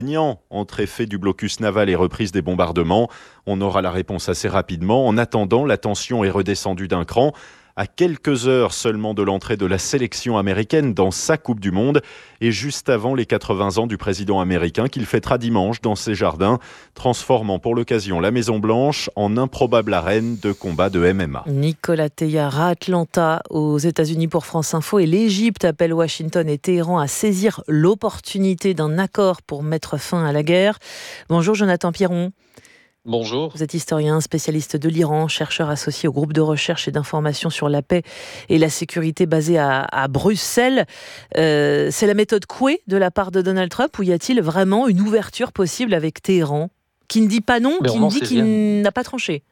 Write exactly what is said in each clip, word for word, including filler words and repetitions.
Entre effet du blocus naval et reprise des bombardements. On aura la réponse assez rapidement. En attendant, la tension est redescendue d'un cran. À quelques heures seulement de l'entrée de la sélection américaine dans sa Coupe du Monde et juste avant les quatre-vingts ans du président américain qu'il fêtera dimanche dans ses jardins, transformant pour l'occasion la Maison-Blanche en improbable arène de combat de M M A. Nicolas Teilhard à Atlanta, aux États-Unis pour France Info, et l'Égypte appelle Washington et Téhéran à saisir l'opportunité d'un accord pour mettre fin à la guerre. Bonjour Jonathan Pierron. Bonjour. Vous êtes historien, spécialiste de l'Iran, chercheur associé au groupe de recherche et d'information sur la paix et la sécurité basé à, à Bruxelles. Euh, c'est la méthode Coué de la part de Donald Trump ou y a-t-il vraiment une ouverture possible avec Téhéran, qui ne dit pas non, Mais qui on ne n'en dit sait qu'il rien. n'a pas tranché?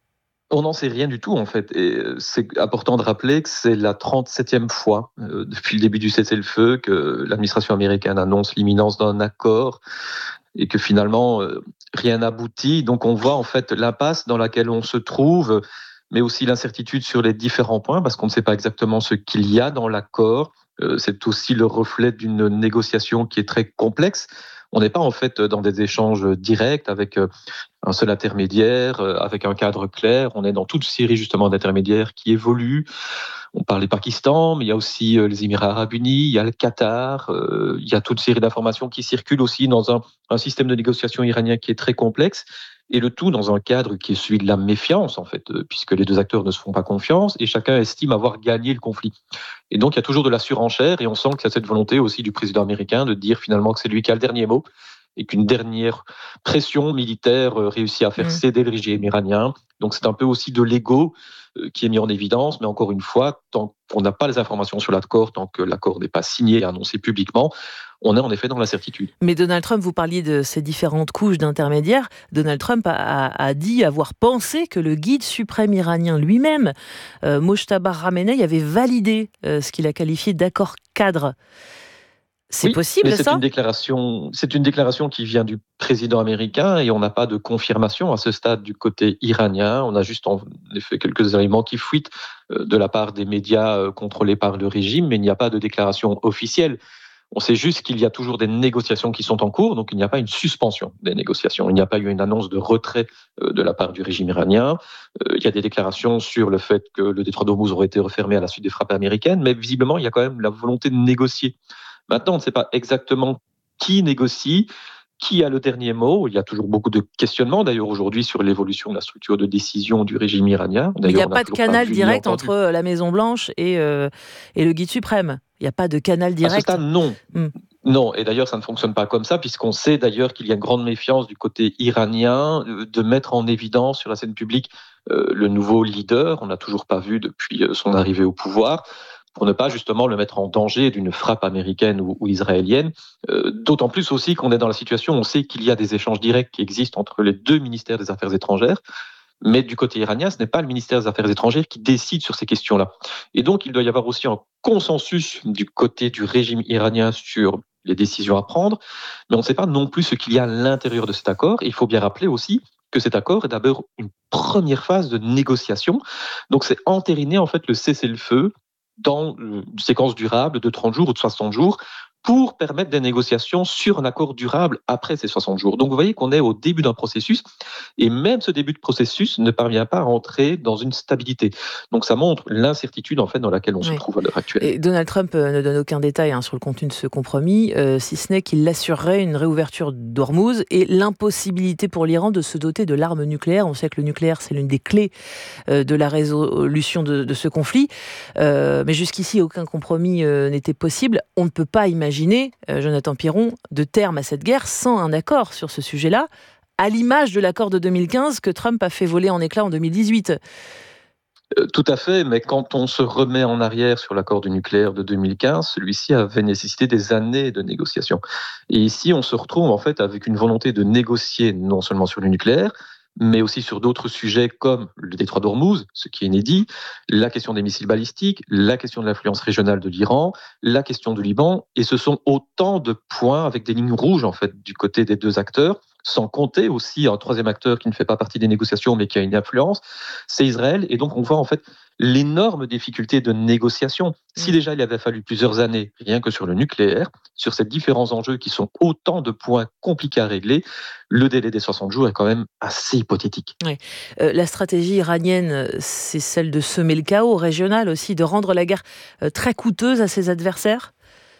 On n'en sait rien du tout en fait. Et c'est important de rappeler que c'est la trente-septième fois euh, depuis le début du cessez-le-feu que l'administration américaine annonce l'imminence d'un accord et que finalement euh, rien n'aboutit. Donc on voit en fait l'impasse dans laquelle on se trouve, mais aussi l'incertitude sur les différents points parce qu'on ne sait pas exactement ce qu'il y a dans l'accord. Euh, c'est aussi le reflet d'une négociation qui est très complexe. On n'est pas en fait dans des échanges directs avec euh, un seul intermédiaire, euh, avec un cadre clair. On est dans toute une série justement d'intermédiaires qui évoluent. On parle du Pakistan, mais il y a aussi euh, les Émirats arabes unis, il y a le Qatar, euh, il y a toute une série d'informations qui circulent aussi dans un, un système de négociation iranien qui est très complexe. Et le tout dans un cadre qui est celui de la méfiance, en fait, euh, puisque les deux acteurs ne se font pas confiance et chacun estime avoir gagné le conflit. Et donc, il y a toujours de la surenchère et on sent qu'il y a cette volonté aussi du président américain de dire finalement que c'est lui qui a le dernier mot et qu'une dernière pression militaire euh, réussit à faire Mm. céder le régime iranien. Donc, c'est un peu aussi de l'ego euh, qui est mis en évidence, mais encore une fois, tant qu'on n'a pas les informations sur l'accord, tant que l'accord n'est pas signé et annoncé publiquement, on est en effet dans l'incertitude. Mais Donald Trump, vous parliez de ces différentes couches d'intermédiaires. Donald Trump a, a- a dit avoir pensé que le guide suprême iranien lui-même, euh, Mojtaba Khamenei, avait validé euh, ce qu'il a qualifié d'accord cadre. C'est Oui, mais possible c'est ça? une déclaration, c'est une déclaration qui vient du président américain et on n'a pas de confirmation à ce stade du côté iranien. On a juste en effet quelques éléments qui fuitent euh, de la part des médias euh, contrôlés par le régime, mais il n'y a pas de déclaration officielle. On sait juste qu'il y a toujours des négociations qui sont en cours, donc il n'y a pas une suspension des négociations. Il n'y a pas eu une annonce de retrait euh, de la part du régime iranien. Euh, Il y a des déclarations sur le fait que le détroit d'Ormuz aurait été refermé à la suite des frappes américaines, mais visiblement, il y a quand même la volonté de négocier. Maintenant, on ne sait pas exactement qui négocie, qui a le dernier mot. Il y a toujours beaucoup de questionnements, d'ailleurs, aujourd'hui, sur l'évolution de la structure de décision du régime iranien. Mais il n'y D'ailleurs, a on n'a pas de toujours pas canal vu ni direct entendu. entre la Maison-Blanche et, euh, et le guide suprême. Il n'y a pas de canal À ce direct. stade, non. Hmm. Non, et d'ailleurs, ça ne fonctionne pas comme ça, puisqu'on sait d'ailleurs qu'il y a une grande méfiance du côté iranien euh, de mettre en évidence sur la scène publique euh, le nouveau leader. On n'a toujours pas vu depuis euh, son arrivée au pouvoir, pour ne pas justement le mettre en danger d'une frappe américaine ou, ou israélienne. Euh, D'autant plus aussi qu'on est dans la situation, on sait qu'il y a des échanges directs qui existent entre les deux ministères des Affaires étrangères. Mais du côté iranien, ce n'est pas le ministère des Affaires étrangères qui décide sur ces questions-là. Et donc, il doit y avoir aussi un consensus du côté du régime iranien sur les décisions à prendre, mais on ne sait pas non plus ce qu'il y a à l'intérieur de cet accord. Et il faut bien rappeler aussi que cet accord est d'abord une première phase de négociation. Donc, c'est entériner en fait le cessez-le-feu dans une séquence durable de trente jours ou de soixante jours pour permettre des négociations sur un accord durable après ces soixante jours. Donc, vous voyez qu'on est au début d'un processus et même ce début de processus ne parvient pas à entrer dans une stabilité. Donc, ça montre l'incertitude en fait dans laquelle on se Oui. trouve à l'heure actuelle. Et Donald Trump euh, ne donne aucun détail hein, sur le contenu de ce compromis, euh, si ce n'est qu'il assurerait une réouverture d'Ormuz et l'impossibilité pour l'Iran de se doter de l'arme nucléaire. On sait que le nucléaire, c'est l'une des clés euh, de la résolution de, de ce conflit. Euh, mais jusqu'ici, aucun compromis euh, n'était possible. On ne peut pas imaginer, euh, Jonathan Pierron, de terme à cette guerre sans un accord sur ce sujet-là, à l'image de l'accord de deux mille quinze que Trump a fait voler en éclats en deux mille dix-huit. Euh, Tout à fait, mais quand on se remet en arrière sur l'accord du nucléaire de deux mille quinze, celui-ci avait nécessité des années de négociations. Et ici, on se retrouve en fait avec une volonté de négocier non seulement sur le nucléaire, mais aussi sur d'autres sujets comme le détroit d'Ormuz, ce qui est inédit, la question des missiles balistiques, la question de l'influence régionale de l'Iran, la question du Liban, et ce sont autant de points avec des lignes rouges en fait du côté des deux acteurs, sans compter aussi un troisième acteur qui ne fait pas partie des négociations mais qui a une influence, c'est Israël. Et donc on voit en fait l'énorme difficulté de négociation. Si déjà il avait fallu plusieurs années, rien que sur le nucléaire, sur ces différents enjeux qui sont autant de points compliqués à régler, le délai des soixante jours est quand même assez hypothétique. Oui. Euh, la stratégie iranienne, c'est celle de semer le chaos régional aussi, de rendre la guerre euh, très coûteuse à ses adversaires.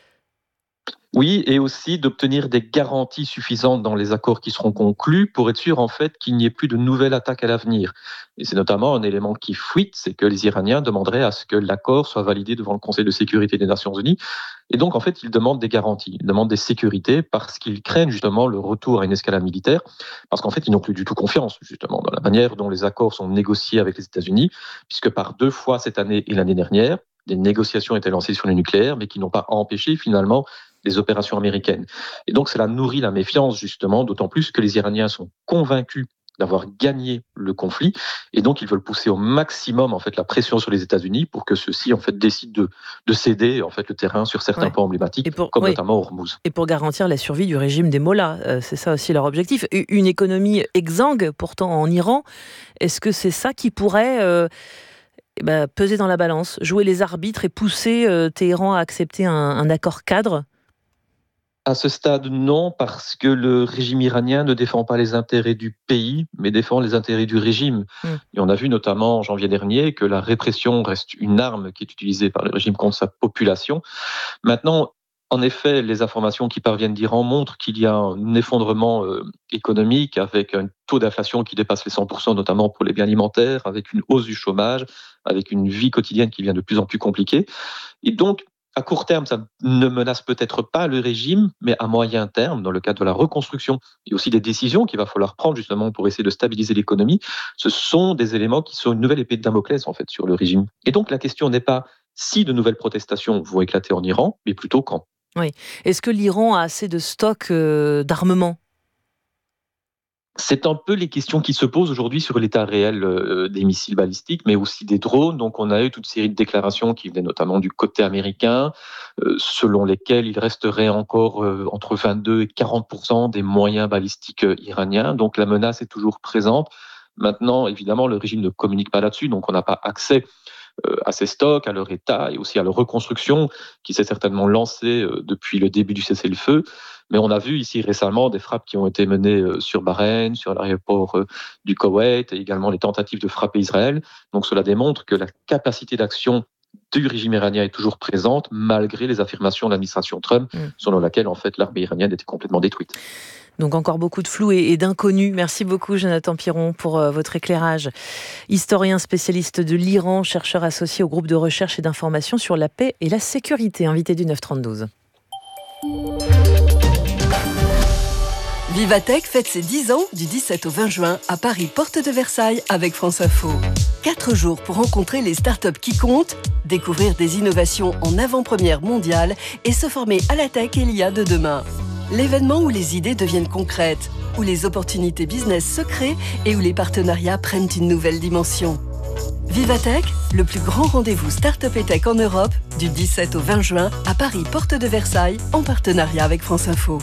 Oui, et aussi d'obtenir des garanties suffisantes dans les accords qui seront conclus pour être sûr en fait qu'il n'y ait plus de nouvelles attaques à l'avenir. Et c'est notamment un élément qui fuite, c'est que les Iraniens demanderaient à ce que l'accord soit validé devant le Conseil de sécurité des Nations Unies. Et donc en fait, ils demandent des garanties, ils demandent des sécurités parce qu'ils craignent justement le retour à une escalade militaire, parce qu'en fait, ils n'ont plus du tout confiance justement dans la manière dont les accords sont négociés avec les États-Unis, puisque par deux fois cette année et l'année dernière, des négociations étaient lancées sur le nucléaire, mais qui n'ont pas empêché finalement les opérations américaines. Et donc cela nourrit la méfiance justement, d'autant plus que les Iraniens sont convaincus d'avoir gagné le conflit, et donc ils veulent pousser au maximum en fait la pression sur les États-Unis pour que ceux-ci en fait décident de, de céder en fait le terrain sur certains ouais. points emblématiques, pour, comme oui. notamment Hormuz. Et pour garantir la survie du régime des mollahs, euh, c'est ça aussi leur objectif. Une économie exsangue pourtant en Iran, est-ce que c'est ça qui pourrait euh, eh ben, peser dans la balance, jouer les arbitres et pousser euh, Téhéran à accepter un, un accord cadre ? À ce stade, non, parce que le régime iranien ne défend pas les intérêts du pays, mais défend les intérêts du régime. Mmh. Et on a vu notamment en janvier dernier que la répression reste une arme qui est utilisée par le régime contre sa population. Maintenant, en effet, les informations qui parviennent d'Iran montrent qu'il y a un effondrement euh, économique avec un taux d'inflation qui dépasse les cent pour cent, notamment pour les biens alimentaires, avec une hausse du chômage, avec une vie quotidienne qui devient de plus en plus compliquée. Et donc, à court terme, ça ne menace peut-être pas le régime, mais à moyen terme, dans le cadre de la reconstruction et aussi des décisions qu'il va falloir prendre justement pour essayer de stabiliser l'économie, ce sont des éléments qui sont une nouvelle épée de Damoclès en fait sur le régime. Et donc la question n'est pas si de nouvelles protestations vont éclater en Iran, mais plutôt quand. Oui. Est-ce que l'Iran a assez de stocks euh, d'armement ? C'est un peu les questions qui se posent aujourd'hui sur l'état réel euh, des missiles balistiques, mais aussi des drones. Donc, on a eu toute série de déclarations qui venaient notamment du côté américain, euh, selon lesquelles il resterait encore euh, entre vingt-deux et quarante pour cent des moyens balistiques euh, iraniens. Donc, la menace est toujours présente. Maintenant, évidemment, le régime ne communique pas là-dessus, donc on n'a pas accès euh, à ces stocks, à leur état et aussi à leur reconstruction, qui s'est certainement lancée euh, depuis le début du cessez-le-feu. Mais on a vu ici récemment des frappes qui ont été menées sur Bahreïn, sur l'aéroport du Koweït, et également les tentatives de frapper Israël. Donc cela démontre que la capacité d'action du régime iranien est toujours présente, malgré les affirmations de l'administration Trump, mmh. selon laquelle en fait l'armée iranienne était complètement détruite. Donc encore beaucoup de flou et, et d'inconnus. Merci beaucoup Jonathan Piron pour euh, votre éclairage. Historien spécialiste de l'Iran, chercheur associé au groupe de recherche et d'information sur la paix et la sécurité, invité du neuf trente-douze. Vivatech fête ses dix ans du dix-sept au vingt juin à Paris, porte de Versailles avec France Info. Quatre jours pour rencontrer les startups qui comptent, découvrir des innovations en avant-première mondiale et se former à la tech et l'I A de demain. L'événement où les idées deviennent concrètes, où les opportunités business se créent et où les partenariats prennent une nouvelle dimension. Vivatech, le plus grand rendez-vous start-up et tech en Europe, du dix-sept au vingt juin à Paris, porte de Versailles, en partenariat avec France Info.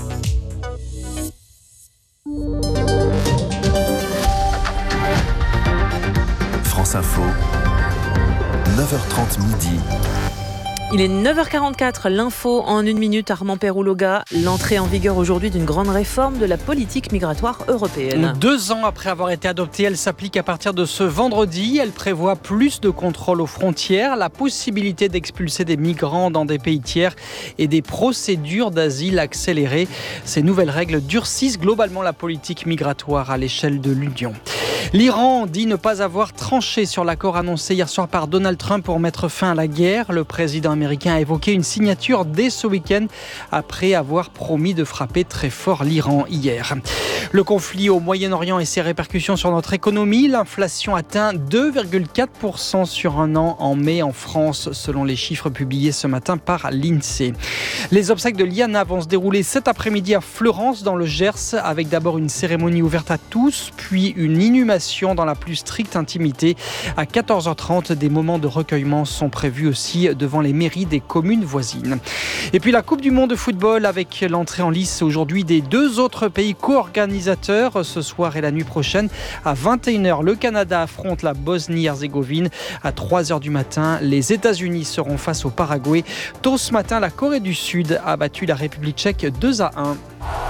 France Info, neuf heures trente midi. Il est neuf heures quarante-quatre, l'info en une minute. Armand Perouloga, l'entrée en vigueur aujourd'hui d'une grande réforme de la politique migratoire européenne. Deux ans après avoir été adoptée, elle s'applique à partir de ce vendredi. Elle prévoit plus de contrôles aux frontières, la possibilité d'expulser des migrants dans des pays tiers et des procédures d'asile accélérées. Ces nouvelles règles durcissent globalement la politique migratoire à l'échelle de l'Union. L'Iran dit ne pas avoir tranché sur l'accord annoncé hier soir par Donald Trump pour mettre fin à la guerre. Le président américain a évoqué une signature dès ce week-end après avoir promis de frapper très fort l'Iran hier. Le conflit au Moyen-Orient et ses répercussions sur notre économie. L'inflation atteint deux virgule quatre pour cent sur un an en mai en France, selon les chiffres publiés ce matin par l'INSEE. Les obsèques de Liana vont se dérouler cet après-midi à Fleurance, dans le Gers, avec d'abord une cérémonie ouverte à tous, puis une inhumation simulation dans la plus stricte intimité. À quatorze heures trente, des moments de recueillement sont prévus aussi devant les mairies des communes voisines. Et puis la Coupe du monde de football avec l'entrée en lice aujourd'hui des deux autres pays co-organisateurs. Ce soir et la nuit prochaine, à vingt et une heures, le Canada affronte la Bosnie-Herzégovine. À trois heures du matin, les États-Unis seront face au Paraguay. Tôt ce matin, la Corée du Sud a battu la République tchèque deux à un.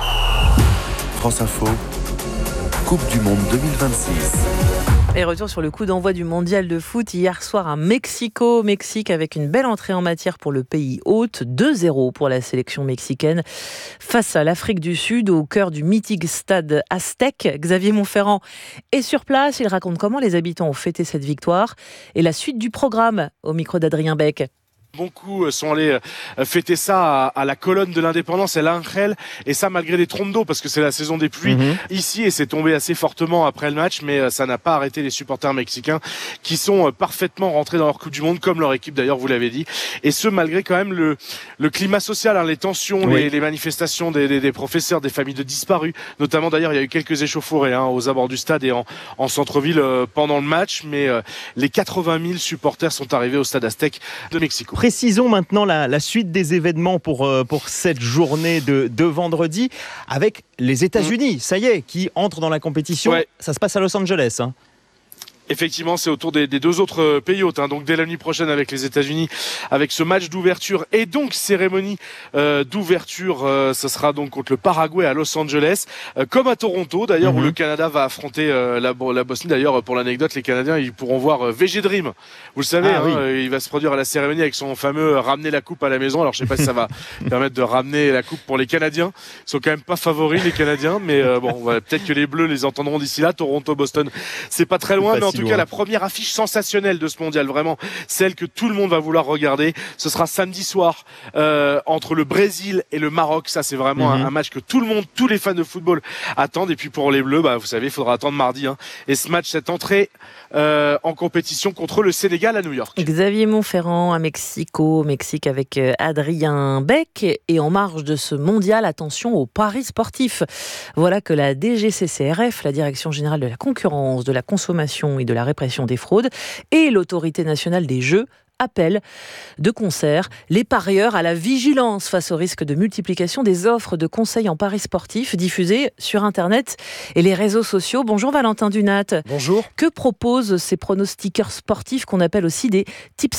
France Info, Coupe du monde deux mille vingt-six. Et retour sur le coup d'envoi du mondial de foot hier soir à Mexico. Mexique avec une belle entrée en matière pour le pays hôte. deux zéro pour la sélection mexicaine face à l'Afrique du Sud au cœur du mythique stade Aztec. Xavier Montferrand est sur place. Il raconte comment les habitants ont fêté cette victoire et la suite du programme au micro d'Adrien Beck. Beaucoup sont allés fêter ça à la colonne de l'indépendance, à l'Angel, et ça malgré des trompes d'eau parce que c'est la saison des pluies mmh. ici et c'est tombé assez fortement après le match, mais ça n'a pas arrêté les supporters mexicains qui sont parfaitement rentrés dans leur Coupe du Monde, comme leur équipe d'ailleurs, vous l'avez dit, et ce malgré quand même le, le climat social, hein, les tensions, oui. les, les manifestations des, des, des professeurs, des familles de disparus, notamment d'ailleurs il y a eu quelques échauffourées hein, aux abords du stade et en, en centre-ville euh, pendant le match, mais euh, les quatre-vingt mille supporters sont arrivés au stade Aztec de Mexico. Précisons maintenant la, la suite des événements pour, euh, pour cette journée de, de vendredi avec les États-Unis, mmh. ça y est, qui entrent dans la compétition. Ouais. Ça se passe à Los Angeles. Hein. Effectivement, c'est autour des, des deux autres pays hôtes. Hein. Donc dès la nuit prochaine avec les États-Unis, avec ce match d'ouverture et donc cérémonie euh, d'ouverture, euh, ce sera donc contre le Paraguay à Los Angeles, euh, comme à Toronto d'ailleurs, mm-hmm. où le Canada va affronter euh, la, la Bosnie. D'ailleurs, pour l'anecdote, les Canadiens ils pourront voir euh, V G Dream. Vous le savez, ah, hein, oui. euh, il va se produire à la cérémonie avec son fameux euh, ramener la coupe à la maison. Alors je sais pas si ça va permettre de ramener la coupe pour les Canadiens. Ils sont quand même pas favoris les Canadiens, mais euh, bon, voilà, peut-être que les Bleus les entendront d'ici là. Toronto, Boston, c'est pas très loin, mais en tout cas la première affiche sensationnelle de ce mondial, vraiment celle que tout le monde va vouloir regarder, ce sera samedi soir euh, entre le Brésil et le Maroc. Ça c'est vraiment mm-hmm. un, un match que tout le monde, tous les fans de football attendent. Et puis pour les Bleus, bah, vous savez, il faudra attendre mardi hein. Et ce match, cette entrée euh, en compétition contre le Sénégal à New York. Xavier Montferrand à Mexico, Mexique avec Adrien Beck. Et en marge de ce mondial, attention aux paris sportifs. Voilà que la D G C C R F, la Direction Générale de la Concurrence, de la Consommation et de la Répression des fraudes, et l'Autorité nationale des jeux appellent de concert les parieurs à la vigilance face au risque de multiplication des offres de conseils en paris sportifs diffusées sur Internet et les réseaux sociaux. Bonjour Valentin Dunat. Bonjour. Que proposent ces pronostiqueurs sportifs qu'on appelle aussi des tipsters ?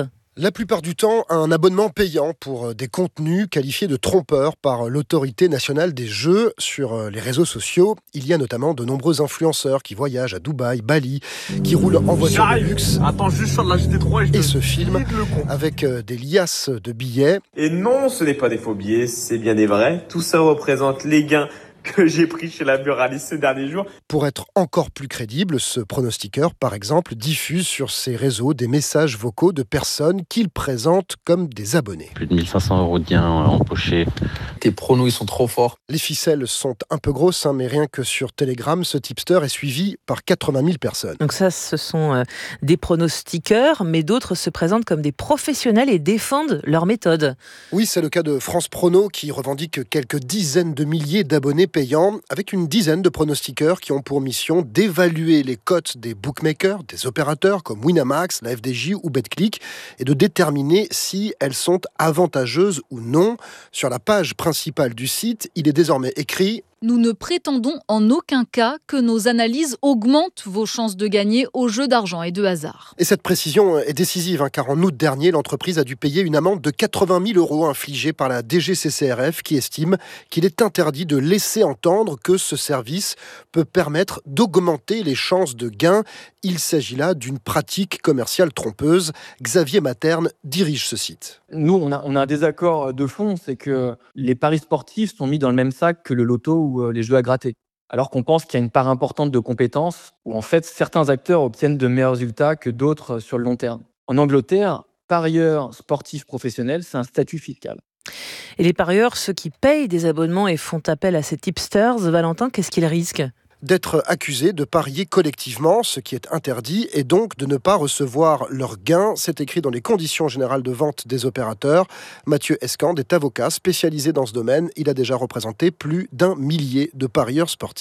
La plupart du temps, un abonnement payant pour des contenus qualifiés de trompeurs par l'Autorité nationale des jeux sur les réseaux sociaux. Il y a notamment de nombreux influenceurs qui voyagent à Dubaï, Bali, qui roulent en voiture de luxe. Attends, juste sur la G T trois et, et se filment avec des liasses de billets. Et non, ce n'est pas des faux billets, c'est bien des vrais. Tout ça représente les gains que j'ai pris chez la buraliste ces derniers jours. Pour être encore plus crédible, ce pronostiqueur, par exemple, diffuse sur ses réseaux des messages vocaux de personnes qu'il présente comme des abonnés. Plus de mille cinq cents euros de gains empochés. Tes pronos, ils sont trop forts. Les ficelles sont un peu grosses, hein, mais rien que sur Telegram, ce tipster est suivi par quatre-vingt mille personnes. Donc ça, ce sont euh, des pronostiqueurs, mais d'autres se présentent comme des professionnels et défendent leur méthode. Oui, c'est le cas de France Prono, qui revendique quelques dizaines de milliers d'abonnés payants, avec une dizaine de pronostiqueurs qui ont pour mission d'évaluer les cotes des bookmakers, des opérateurs comme Winamax, la F D J ou BetClick, et de déterminer si elles sont avantageuses ou non. Sur la page principale du site, il est désormais écrit: nous ne prétendons en aucun cas que nos analyses augmentent vos chances de gagner aux jeux d'argent et de hasard. Et cette précision est décisive, hein, car en août dernier, l'entreprise a dû payer une amende de quatre-vingt mille euros infligée par la D G C C R F qui estime qu'il est interdit de laisser entendre que ce service peut permettre d'augmenter les chances de gain. Il s'agit là d'une pratique commerciale trompeuse. Xavier Materne dirige ce site. Nous, on a, on a un désaccord de fond, c'est que les paris sportifs sont mis dans le même sac que le loto ou les jeux à gratter. Alors qu'on pense qu'il y a une part importante de compétences où en fait certains acteurs obtiennent de meilleurs résultats que d'autres sur le long terme. En Angleterre, parieur sportif professionnel, c'est un statut fiscal. Et les parieurs, ceux qui payent des abonnements et font appel à ces tipsters, Valentin, qu'est-ce qu'ils risquent ? D'être accusés de parier collectivement, ce qui est interdit, et donc de ne pas recevoir leurs gains. C'est écrit dans les conditions générales de vente des opérateurs. Mathieu Escande est avocat spécialisé dans ce domaine. Il a déjà représenté plus d'un millier de parieurs sportifs.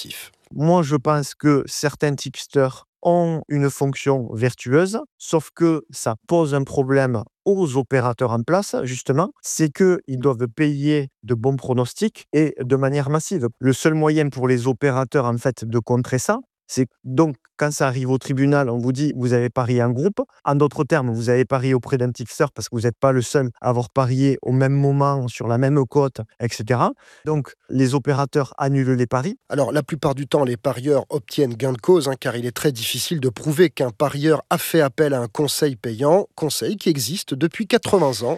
Moi, je pense que certains tipsters ont une fonction vertueuse, sauf que ça pose un problème aux opérateurs en place, justement, c'est qu'ils doivent payer de bons pronostics et de manière massive. Le seul moyen pour les opérateurs, en fait, de contrer ça, c'est donc quand ça arrive au tribunal, on vous dit vous avez parié en groupe. En d'autres termes, vous avez parié auprès d'un tipster parce que vous n'êtes pas le seul à avoir parié au même moment, sur la même cote, et cetera. Donc, les opérateurs annulent les paris. Alors, la plupart du temps, les parieurs obtiennent gain de cause, hein, car il est très difficile de prouver qu'un parieur a fait appel à un conseil payant, conseil qui existe depuis quatre-vingts ans.